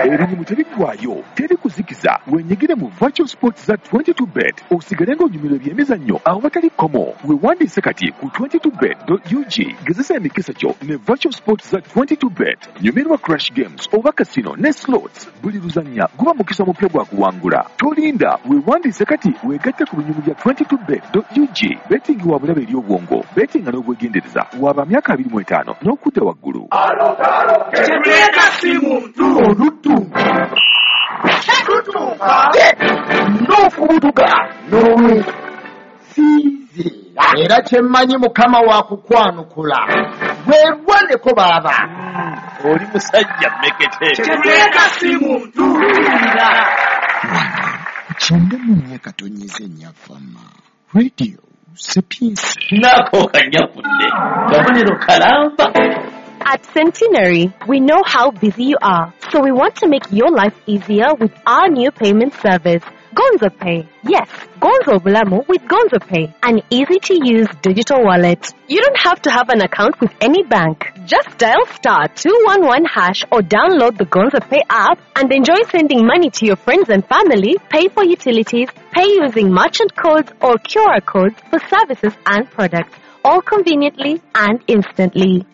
Ebintu tebiggwaayo, teri kuzikiza. Wenyigire mu virtual sports za 22bet osigale ng'onyumirwa ebyemizannyo awo batali komo. Weewandiise kati ku 22bet.ug. Gezesa emikisa gyo ne virtual sports za 22bet. Nyumirwa crash games oba casino ne slots. Buli luzannya guba mukisa mupya gwa kuwangula. Tolinda, weewandiise kati weegatte ku binyumu bya 22bet.ug. Betting wa bulabe eri obwongo. Betting n'obwegendereza waba myaka 25 n'okudda waggulu. Chebuleka simu Oluddu. tutuka N'ofubutuka. nowe size era kyemmanyi mukama wa kukwanukula weerwaneko baaba oli musajja mmekete. Chebuleka simu tuwulira Kyenda mu myaka tonyize ennyafama. Radio Sapiensi. Nako kanyafudde. Kabonero kalamba. At Centenary, we know how busy you are, so we want to make your life easier with our new payment service, Gonzo Pay. Yes, Gonzo Bulamu with Gonzo Pay, an easy-to-use digital wallet. You don't have to have an account with any bank. Just dial *211# or download the Gonzo Pay app and enjoy sending money to your friends and family, pay for utilities, pay using merchant codes or QR codes for services and products, all conveniently and instantly.